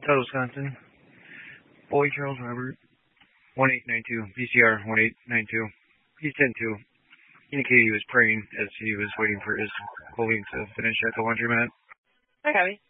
South Wisconsin. Boy Charles Robert. 1892. PCR 1892. He's 10-2. Indicated he was praying as he was waiting for his colleagues to finish at the laundromat. Okay.